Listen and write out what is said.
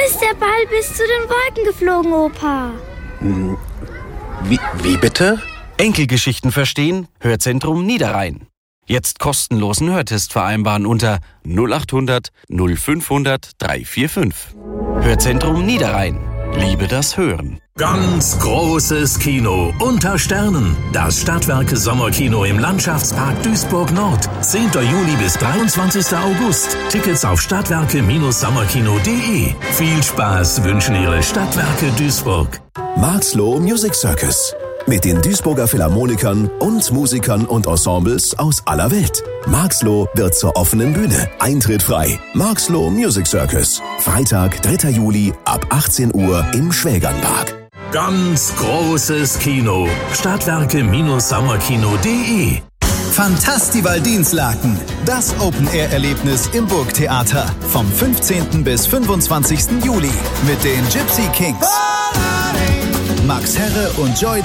ist der Ball bis zu den Wolken geflogen, Opa. Wie bitte? Enkelgeschichten verstehen? Hörzentrum Niederrhein. Jetzt kostenlosen Hörtest vereinbaren unter 0800 0500 345. Hörzentrum Niederrhein. Liebe das Hören. Ganz großes Kino unter Sternen. Das Stadtwerke Sommerkino im Landschaftspark Duisburg Nord. 10. Juli bis 23. August. Tickets auf stadtwerke-sommerkino.de. Viel Spaß wünschen Ihre Stadtwerke Duisburg. Marxloh Music Circus. Mit den Duisburger Philharmonikern und Musikern und Ensembles aus aller Welt. Marxloh wird zur offenen Bühne. Eintritt frei. Marxloh Music Circus. Freitag, 3. Juli ab 18 Uhr im Schwägernpark. Ganz großes Kino. Stadtwerke-sommerkino.de. Fantastival Dinslaken. Das Open-Air-Erlebnis im Burgtheater. Vom 15. bis 25. Juli. Mit den Gypsy Kings. Max Herre und Joy